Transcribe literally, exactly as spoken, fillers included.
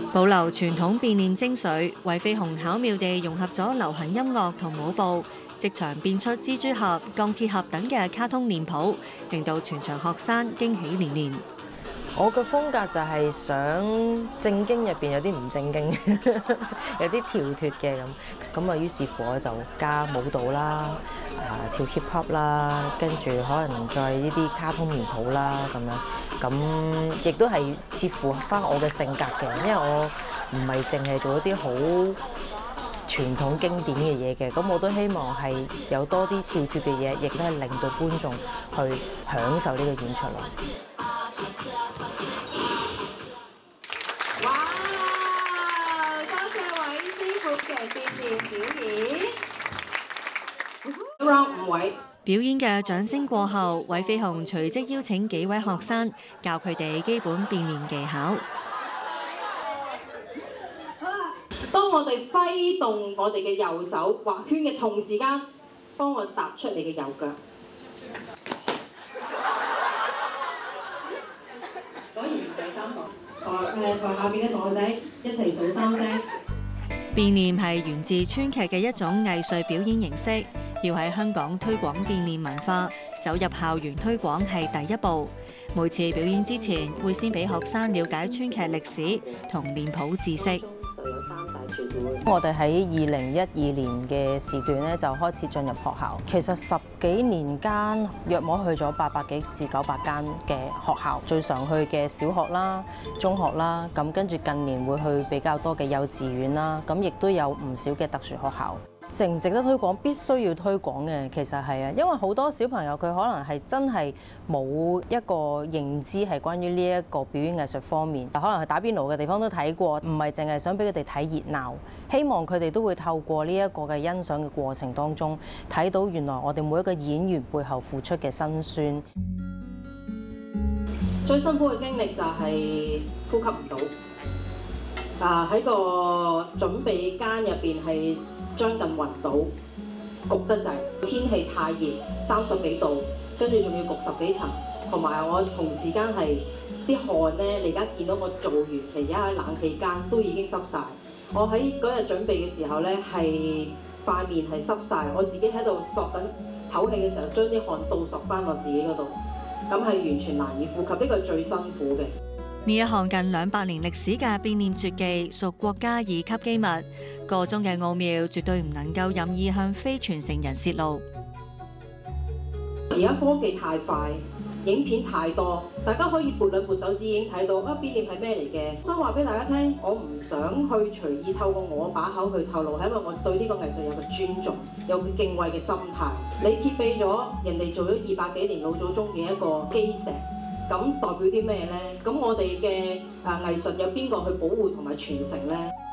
保留傳統變臉精髓，韋飛鴻巧妙地融合咗流行音樂同舞步，即場變出蜘蛛俠、鋼鐵俠等嘅卡通臉譜，令到全場學生驚喜連連。 我嘅風格就係想正經入邊有啲唔正經，有啲跳脫嘅咁。咁啊，於是乎我就加舞蹈啦，啊跳 hip hop 啦，跟住可能再呢啲卡通臉譜啦咁樣。咁亦都係切符合翻我嘅性格嘅，因為我唔係淨係做一啲好傳統經典嘅嘢嘅，咁我都希望係有多啲跳脫嘅嘢，亦都係令到觀眾去享受呢個演出咯。 哇！多謝韋師傅嘅變臉表演。round 五位。 表演嘅掌聲過後，韋飛鴻隨即邀請幾位學生教佢哋基本變臉技巧。 當我哋揮動我哋嘅右手畫圈嘅同時間，幫我踏出你嘅右腳。果然第三個，台誒台下邊嘅同學仔一齊數三聲。 變臉係源自川劇嘅一種藝術表演形式，要喺香港推廣變臉文化，走入校園推廣係第一步。每次表演之前，會先俾學生了解川劇歷史同臉譜知識。 就有三大團會。我哋喺二零一二年嘅時段咧，就開始進入學校。其實十幾年間，約摸去咗八百幾至九百間嘅學校，最常去嘅小學啦、中學啦，咁跟住近年會去比較多嘅幼稚園啦，咁亦都有唔少嘅特殊學校。值唔值得推廣？必須要推廣嘅，其實係啊，因為好多小朋友佢可能係真係冇一個認知係關於呢一個表演藝術方面，可能係打邊爐嘅地方都睇過，唔係淨係想俾佢哋睇熱鬧，希望佢哋都會透過呢一個嘅欣賞嘅過程當中，睇到原來我哋每一個演員背後付出嘅辛酸。 最辛苦嘅經歷就係呼吸唔到，啊喺個準備間入邊係將近暈倒，焗得滯，天氣太熱，三十幾度，跟住仲要焗十幾層，同埋我同時間係啲汗咧，你而家見到我做完，其實而家喺冷氣間都已經濕晒。我喺嗰日準備嘅時候咧，係塊面係濕晒，我自己喺度索緊唞氣嘅時候，將啲汗倒索翻我自己嗰度，咁係完全難以呼吸，呢個係最辛苦嘅。 呢一項近兩百年歷史嘅變臉絕技屬國家二級機密，個中嘅奧妙絕對唔能夠任意向非傳承人泄露。 而家科技太快，影片太多，大家可以撥兩撥手指已經睇到啊變臉係咩嚟嘅。所以話俾大家聽，我唔想去隨意透過我把口去透露，係因為我對呢個藝術有個尊重，有個敬畏嘅心態。你貼俾咗人哋做咗二百幾年老祖宗嘅一個基石。咁代表啲咩呢？咁我哋嘅誒藝術有邊個去保護同埋傳承呢？